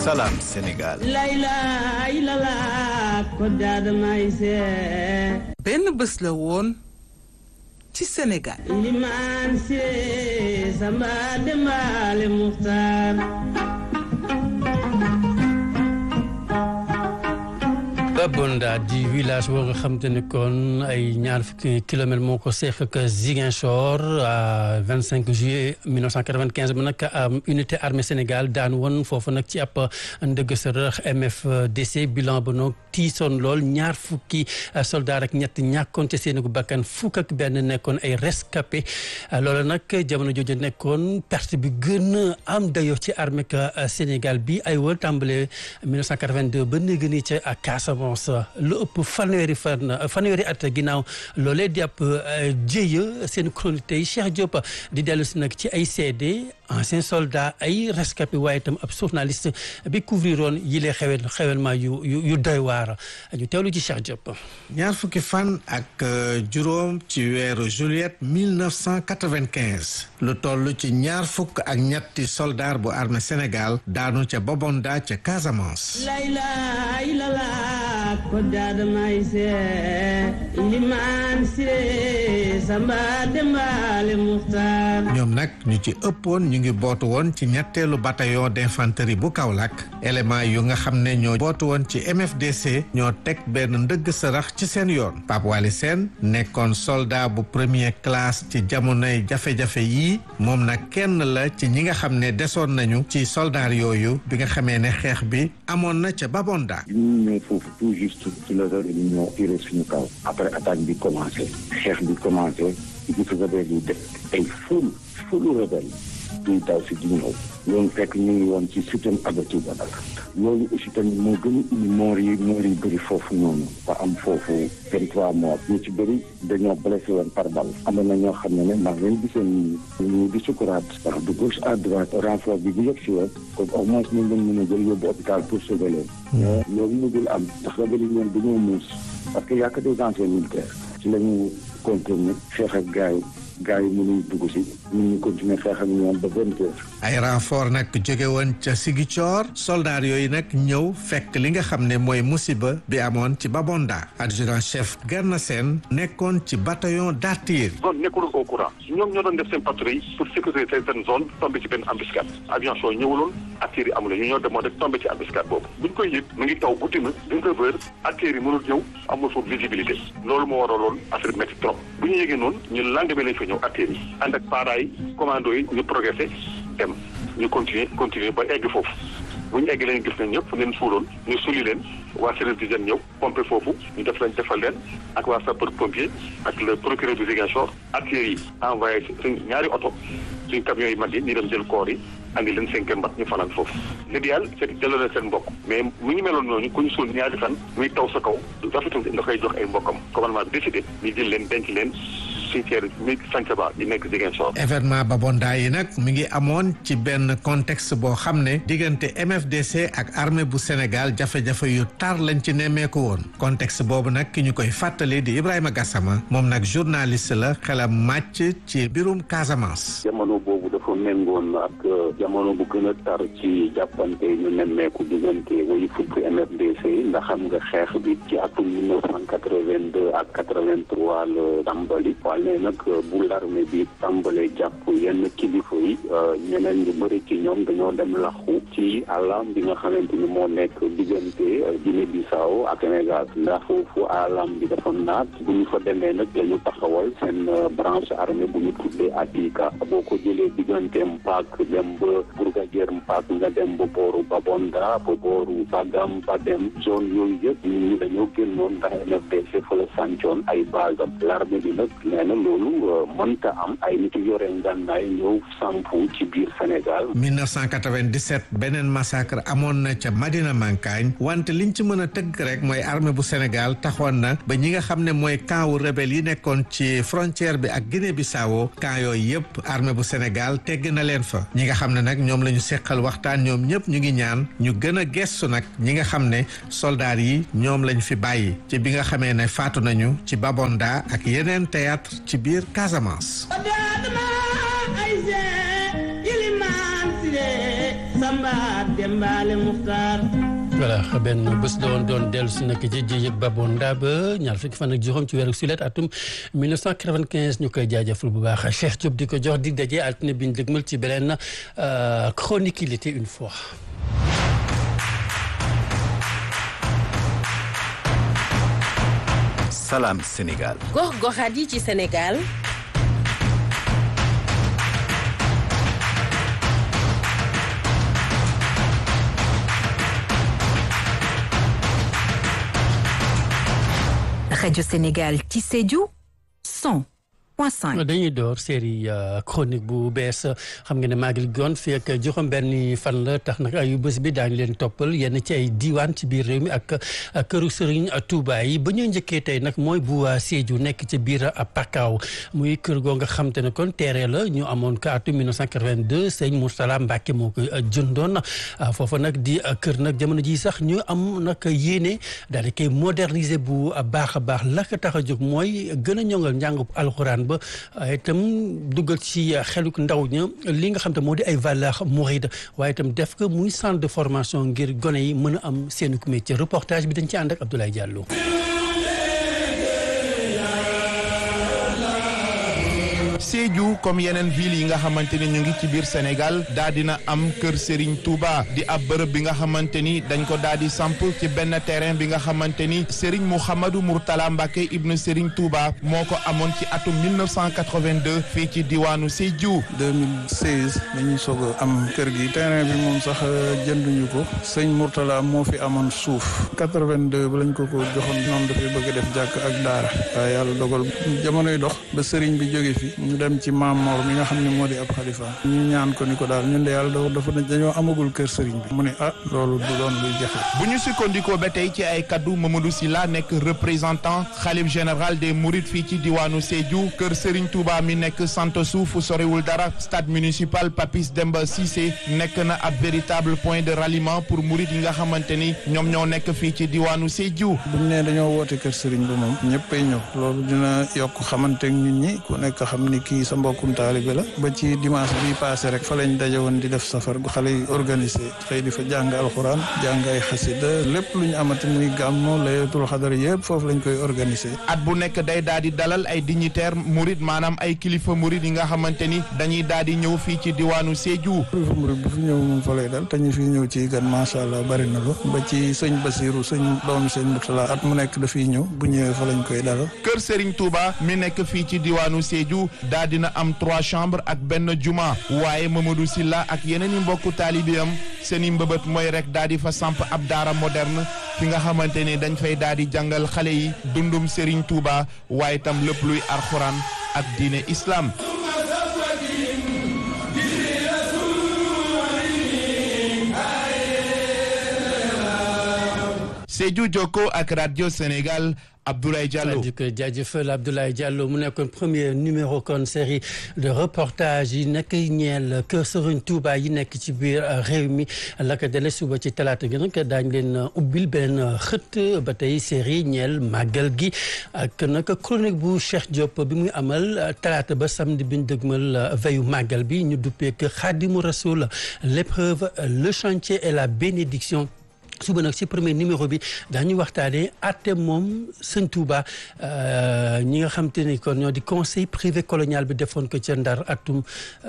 Salam Sénégal. benn bés la woon ci Sénégal. Babonda di village boo nga xam te ne kon ay ñaar fukki kilomètres moo ko seex ak Ziguinchor à 25 juillet 1995 bi nag unité armée Sénégal daan woon foofu nag ci ab ndëgg sërëx MFDC bilan ba noog tiisoon lool ñaar fukki soldat ak ñett ñàkkoon ca seen bakkan fukk ak benn nekkoon ay rescapé loolu nag jamono jooju nekkoon perte bi gën a am dayoo ci armée Sénégal bi ay wër tàmbale 1982 ba léegi nii ca Casamance lu ëpp fanweeri at ginnaaw loolee di ab jéeya seen chronique tey Cheikh Diop di dellu si nag ci ay seede ancien soldat ay rescapé waaye itam ab journaliste bi couvriroon yile xewelma yu doy waar ñu teewlu ci Cheikh Diop. ñaar fukki fan ak juróom ci weeru juillet 1995 lu toll ci ñaar fukk ak ñetti soldat bu armée Sénégal daanu ca Babonda ca Casamance. ñoom nag ñu ci ëppoon ñu ngi bootu woon ci ñetteelu bataillon d'infanterie bu Kaolack élément yu nga xam ne ñoo bootu woon ci MFDC ñoo teg benn ndëgg sërëx ci seen yoon. Pape Waly Sène nekkoon soldat bu première classe ci jamonoy jafe-jafe yii moom nag kenn la ci ñi nga xam ne desoon nañu ci soldat yooyu bi nga xamee ne xeex bi amoon na ca Babonda. ñu ñëw foofu tout juste ci la heure ñu ñëw tiré suñu kaw après attaque bi commencé xeex bi commencé gis rebelle yi def ay fulu rebelle duy daw si di ñëw loolu fekk ñu ngi woon ci système abati badal loolu aussi tamit moo gën a indi moor yi bëri foofu noonu ba am foofu 23 morts ñu ci bëri dañoo blessé woon par balle amoon na ñoo xam ne ndax leen gisoon ñu di sukuraat ndax de gauche à droite renfort bi bu yegg si woon kon au moins ñu leen mën a jël yóbbu hôpital pour sauver leen mais loolu mënul am ndax rebelle yi ñoom dañoo muus parce que y a que des anciens militaires ci la ñu continuer xeex ak gars yi mënuñ dugg si ñun ñu continuer xeex ak ñoom ba 20 heures. ay renfort nag jóge woon ca Ziguinchor soldat yooyu nag ñëw fekk li nga xam ne mooy musiba bi amoon ci Babonda. adjudant chef Gana Sène nekkoon ci bataillon d'artillerie. zone nekkul au courant ñoom ñoo doon def seen patrouille pour sécuriser seen zone tombé ci benn embuscade avion soo ñëwuloon artillerie amul ñu ñoo demoon rek tombé ci embuscade boobu buñ koy yëg mu ngi taw guddi na 29 heures artillerie mënul ñëw amul foofu visibilité loolu moo waraloon affaire métti trop bu ñu yëgee noonu ñu lendemain lañ fa ñëw artillerie ànd ak paaraay commando yi ñu progressé dem ñu continuer ba egg foofu bu ñu egg leen gis nañ ñëpp leen suuloon ñu suli leen waa service d'hygiène ñëw pomper foofu ñu def lañ defal leen ak waa sapeur pompier ak le procureur du Ziguinchor artillerie yi envoyé suñ ñaari oto suñ camions yi mag yi ñu dem jël corps yi andi leen 5 mbat ñu fanaan foofu l'idéal c'est delloo leen seen mbokk mais mu ngi meloon ñooñu ku ñu suul ñaari fan muy taw sa kaw rafetul nga koy jox ay mbokkam commandement bi décidé ñu jël leen denc leen cimetière mi Santhiaba di nekk Ziguinchor. événement Babonda yi nag mi ngi amoon ci benn contexte boo xam ne diggante MFDC ak armée bu Sénégal jafe-jafe yu tar lañ ci nemmeeku woon contexte boobu nag ki ñu koy fàttali di Ibrahima Gassama moom nag journaliste la xelam màcc ci mbirum Casamance. jamono boobu dafa méngoon ak jamono bu gën a tar ci jàppante ñu nemmeeku diggante way fukk MFDC ndax xam nga xeex bi ci atum 1982 ak 83 la tàmbali. ne nag bu l'armée bi tàmbalee jàpp yenn kilifa yi ñeneen ñu bëri ci ñoom dañoo dem laxu ci àllam bi nga xamante ni moo nekk diggante Guinée Bissau ak Sénégal ndax foofu àllam bi dafa naat bu ñu fa demee nag dañu taxawal seen branche armée bu ñu tuddee Atika boo ko jëlee diggante Mpaak dem ba Bourgadière Mpaak nga dem ba booru Babonda ba booru Bagam ba dem zone yooyu yëpp nit ñi dañoo génnoon ndax MFDC fa la sàncoon ay base l'armée bi nag loolu mënta am ay nit yu yore ngànnaay ñëw sampu ci biir Sénégal. 1997 beneen massacre amoon na ca Madina Mankagne wante liñ ci mën a tëgg rek mooy armée bu Sénégal taxoon na ba ñi nga xam ne mooy camp wu rebelle yi nekkoon ci frontière bi ak Guinée Bissau camp yooyu yëpp armée bu Sénégal tegg na leen fa ñi nga xam ne nag ñoom la ñu seqal waxtaan ñoom ñëpp ñu ngi ñaan ñu gën a gestu nag ñi nga xam ne soldats yi ñoom lañ fi bàyyi ci bi nga xamee ne faatu nañu ci Babonda ak yeneen théâtre ci biir Casamance. voilà benn bés doon dellu si nag ji yëg Babo Ndaba ñaar fukki fan ak juróom ci weeru sulet atum 1995 ñu koy jaajëfal bu baax Cheikh Diop di ko jox dig daje altine bi ñu dëgmal ci beneen chronique il était une fois. Salam Sénégal. gox-goxaat yi ci Sénégal. Radio Sénégal ci Sédhiou 100.5. dañuy door série chronique bu bees xam nga ne maagal goon fii ak juróom-benni fan la tax nag ayu bés bi daañu leen toppal yenn ci ay diiwaan ci biir réew mi ak këru Serigne Touba yi ba ñuy njëkkee tey nag mooy bu Sédhiou nekk ci biir Pakao muy kër goo nga xam te ne kon teere la ñu amoon ko atum 1982 sëñ Mourtala Mbacke moo ko jëndoon foofa nag di kër nag jamono ji sax ñu am nag yéene daal di koy moderniser bu baax a baax la ko tax a jóg mooy gën a ñoŋal njàngu alxuraan ba itam duggal ci xeluk ndaw ña li nga xam te moo di ay valeurs mouride waaye itam def ko muy centre de formation ngir gone yi mën a am seen métier reportage bi dañ ci ànd ak Abdoulaye Diallo. Sédhiou comme yeneen ville yi nga xamante ni ñu ngi ci biir Sénégal daa dina am kër Serigne Touba di ab bërëb bi nga xamante ni dañ ko daal di samp ci benn terrain bi nga xamante ni Serigne Mouhamadou Mourtala Mbacke ibnu Serigne Touba moo ko amoon ci atum 1982 fii ci diwaanu Sédhiou. 2016 dañuy soog a am kër gi terrain bi moom sax jënduñu ko sëñ Mourtala moo fi amoon suuf 82 ba lañ ko joxoon noonu dafay bëgg a def jàkk ak daara waaye yàlla dogal jamonoy dox ba Serigne bi jóge fi. ñu dem ci Maam Mor mi nga xam ne moo di ab xalifa ñu ñaan ko ni ko daal ñun de yàlla dafa ne dañoo amagul kër sëriñ bi mu ne loolu du doon luy jafe. bu ñu sukkandikoo ba tey ci ay kaddu Mamadou Sylla nekk représentant xalif général des Mourides fii ci diwaanu Sédhiou kër Serigne Touba mi nekk sant suuf soriwul dara stade municipal Papis Demba Cissé nekk na ab véritable point de ralliement pour Mourides yi nga xamante ni ñoom ñoo nekk fii ci diwaanu Sédhiou. bu ñu nee dañoo woote kër sëriñ bi moom ñëppay ñëw loolu dina yokk xamante ak nit ñi ku nekk xam ni kii sa mbokkum taalibe la ba ci dimanche bi passé rek fa lañ daje woon di def safar gu xale yi organisé xëy di fa jàng alxuraan jàng ay xasida lépp lu ñu amati muy gàmmu layatul xadar yëpp foofu lañ koy organisé. at bu nekk day daal di dalal ay dignitaire murid maanaam ay kilifa murid yi nga xamante ni dañuy daal di ñëw fii ci diwaanu Sédhiou. kilifa murid bu fi ñëw moom fa lay dal te ñu fi ñëw ci gan macha allah bari na lu ba ci sëñ Basiru sëñ doomi sëñ Mourtala at mu nekk dafiy ñëw bu ñëwee fa lañ koy dalal. kër Serigne Touba mi nekk fii ci diwaanu Sédhiou daa dina am 3 chambres ak benn juma waaye Mamadou Sylla ak yeneen i mbokku taalibiyam seen i mbëbët mooy rek daa di fa samp ab daara moderne fi nga xamante ni dañ fay daal di jàngal xale yi dundum Serigne Touba waaye itam lépp luy alxuraan ak diine islam. Sédhiou Jokko ak radio Sénégal Abdoulaye Diallo. di ko jaajëfal Abdoulaye Diallo mu nekkoon premier numéro kon série de reportage yi nekk ñeel kër Serigne Touba yi nekk ci biir réew mi la ko dale suba ci talaata gi nag daañu leen ubbil benn xët ba tey série ñeel màggal gi ak nag chronique bu Cheikh Diop bi muy amal talaata ba samedi bi ñu dëgmal veyu màggal bi ñu duppee que Khadimou Rassoul l'épreuve le chantier et la bénédiction. suba nag ci premier numéro bi daañu waxtaanee àtte moom Sëñ Touba ñi nga xam te ni kon ñoo di conseil privé colonial bi defoon ko ca Ndar atum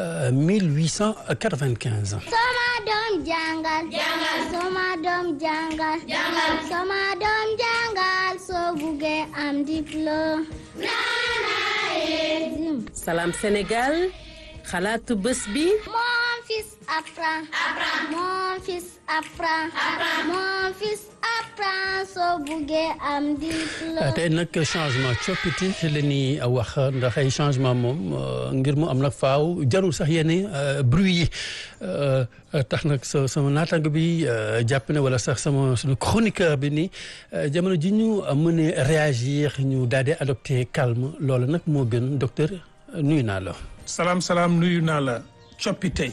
1895. Sama doom jàngal. jàngal. Sama doom jàngal. jàngal. Sama doom jàngal soo buggee am diplôme. Salam Sénégal xalaatu bés bi. Mon fils apprend. apprend. Mon fils apprend. apprend. Mon fils apprend soo buggee am diplôme. tey nag changement coppite la ñuy wax ndax ay changement moom ngir mu am nag faaw jarul sax yenn bruit yi tax nag sama naataango bi jàpp ne wala sax suñu chroniqueur bi ni jamono ji ñu mën a réagir ñu daal di adopté calme loolu nag moo gën docteur nuyu naa la. salaam nuyu naa la coppite.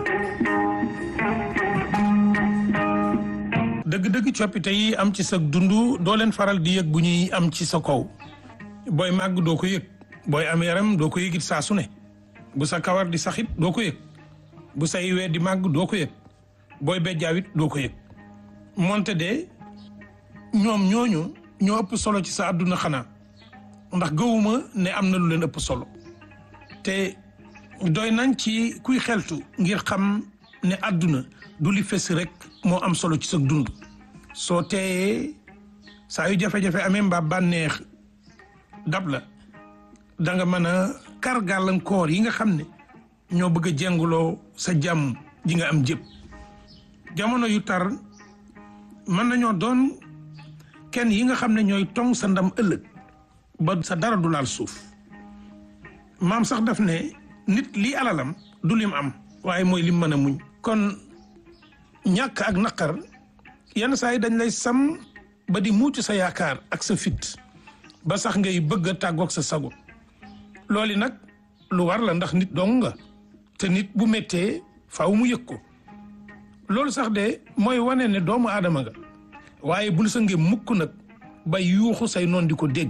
dëgg-dëgg coppite yi am ci sa dund doo leen faral di yëg bu ñuy am ci sa kaw booy màgg doo ko yëg booy am yaram doo ko yëgit saa su ne bu sa kawar di saxit doo ko yëg bu say wee di màgg doo ko yëg booy bejjaaw it doo ko yëg moonte de ñoom ñooñu ñoo ëpp solo ci sa àdduna xanaa ndax gëwuma ne am na lu leen ëpp solo te doy nañ ci kuy xeltu ngir xam ne àdduna du li fes rek moo am solo ci sa dund soo teeyee saa yu jafe-jafe amee mbaa bànneex dab la da nga mën a kar gàllankoor yi nga xam ne ñoo bëgg a jenguloo sa jàmm ji nga am jëpp jamono yu tar mën nañoo doon kenn yi nga xam ne ñooy tong sa ndam ëllëg ba sa dara du laal suuf maam sax daf ne nit lii alalam du lim am waaye mooy lim mën a muñ kon ñàkk ak naqar yenn saa yi dañ lay sam ba di muucu sa yaakaar ak sa fit ba sax ngay bëgg a tàggoog sa sago loolu nag lu war la ndax nit dong nga te nit bu méttee faaw mu yëg ko loolu sax de mooy wane ne doomu aadama nga waaye bul sa nge mukk nag ba yuuxu say noon di ko dégg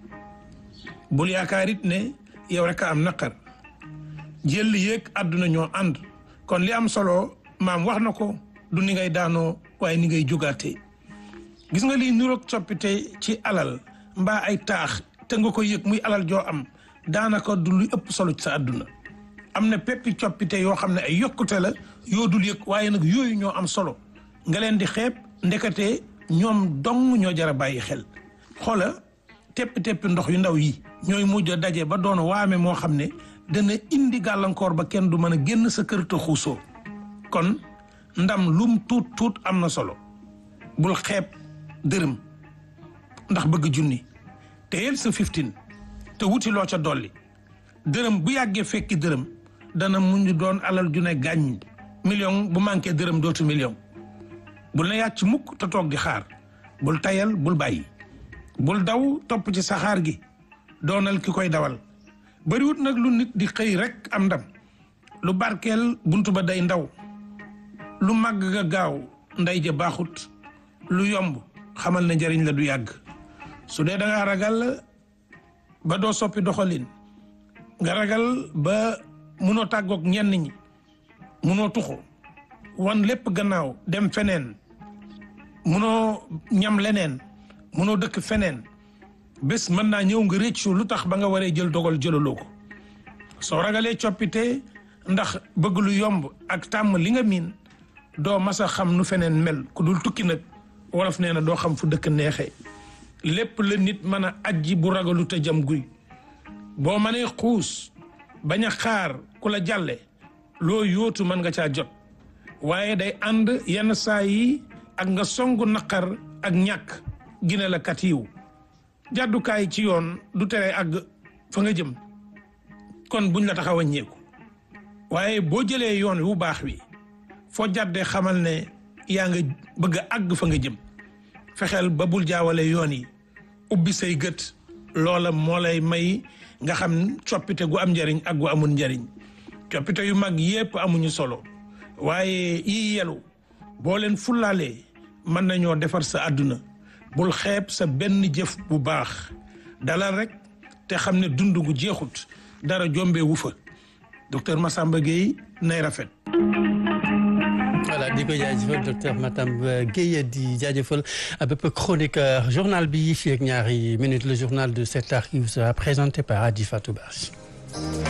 bul yaakaar it ne yow rek a am naqar jël yéeg àdduna ñoo ànd kon li am solo maam wax na ko du ni ngay daanoo waaye ni ngay jógaatee gis nga lii niroog coppite ci alal mbaa ay taax te nga ko yëg muy alal joo am daanaka du lu ëpp solo ci sa àdduna am na peppi coppite yoo xam ne ay yokkute la yoo dul yëg waaye nag yooyu ñoo am solo nga leen di xeeb ndekete ñoom dong ñoo jar a bàyyi xel xoola tepp ndox yu ndaw yi ñooy mujj a daje ba doon waame moo xam ne dana indi gàllankoor ba kenn du mën a génn sa kër te xuusoo kon ndam lum tuut am na solo bul xeeb dërëm ndax bëgg junni te yel sa 15 te wuti loo ca dolli dërëm bu yàggee fekki dërëm dana muñ doon alal ju ne gàññ million bu manqué dërëm dootu million bul na yàcc mukk te toog di xaar bul tayal bul bàyyi bul daw topp ci saxaar gi doonal ki koy dawal bariwut nag lu nit di xëy rek am ndam lu barkeel buntu ba day ndaw lu màgg ga gaaw nday ja baaxut lu yomb xamal ne njariñ la du yàgg su dee da nga ragal ba doo soppi doxalin nga ragal ba munoo tàggoog ñenn ñi munoo tuxu wan lépp gannaaw dem feneen munoo ñam leneen munoo dëkk feneen bés mën naa ñëw nga réccu lu tax ba nga waree jël dogal jëlaloo ko soo ragalee coppite ndax bëgg lu yomb ak tàmm li nga miin doo masa xam nu feneen mel ku dul tukki nag wolof nee na doo xam fu dëkk neexee lépp la nit mën a ajji bu ragalu te jam guy boo mënee xuus bañ a xaar ku la jàlle loo yóotu mën nga caa jot waaye day ànd yenn saa yi ak nga songu naqar ak ñàkk gine la kat yiw jàddukaay ci yoon du tere àgg fa nga jëm kon buñ la taxaw a ñeeku waaye boo jëlee yoon wu baax wi foo jàddee xamal ne yaa nga bëgg a àgg fa nga jëm fexeel ba bul jaawale yoon yi ubbi say gët loola moo lay may nga xam coppite gu am njariñ ak gu amul njariñ coppite yu mag yépp amuñu solo waaye yi yelu boo leen fullaalee mën nañoo defar sa àdduna bul xeeb sa benn jëf bu baax dalal rek te xam ne dund gu jeexut dara jombe wu fa docteur Massamba Gueye nay rafet. voilà di ko jaajëfal docteur Massamba Gueye di jaajëfal bépp chroniqueur journal bi fii ak ñaari minutes le journal de 7h qui vous sera présenté par Adi Fatou Bass.